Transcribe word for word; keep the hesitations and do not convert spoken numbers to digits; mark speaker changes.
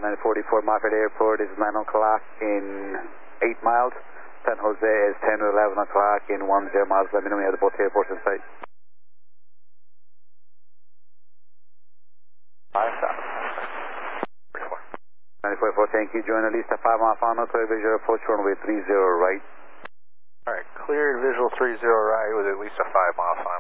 Speaker 1: nine forty-four Moffett Airport is nine o'clock in eight miles. San Jose is ten to eleven o'clock in one zero miles. Let me know when you have both airports in sight. nine forty-four, thank you. Join at least a five mile final, clear visual approach runway three zero right.
Speaker 2: Alright, cleared visual three zero right with at least a five mile final.